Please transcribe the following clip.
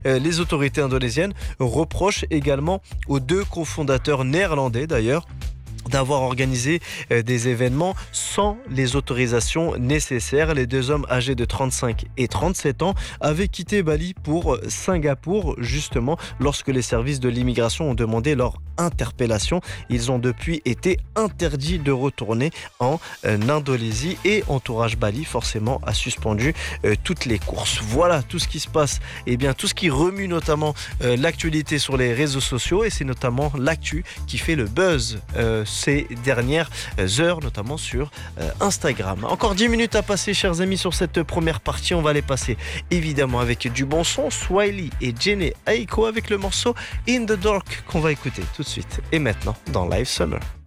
Les autorités indonésiennes reprochent également aux deux cofondateurs néerlandais d'ailleurs d'avoir organisé des événements sans les autorisations nécessaires. Les deux hommes âgés de 35 et 37 ans avaient quitté Bali pour Singapour, justement, lorsque les services de l'immigration ont demandé leur interpellation. Ils ont depuis été interdits de retourner en Indonésie et Entourage Bali, forcément, a suspendu toutes les courses. Voilà tout ce qui se passe, et bien tout ce qui remue notamment l'actualité sur les réseaux sociaux, et c'est notamment l'actu qui fait le buzz ces dernières heures, notamment sur Instagram. Encore 10 minutes à passer, chers amis, sur cette première partie. On va les passer évidemment avec du bon son. Swiley et Jenny Aiko avec le morceau In the Dark qu'on va écouter tout de suite et maintenant dans Live Summer.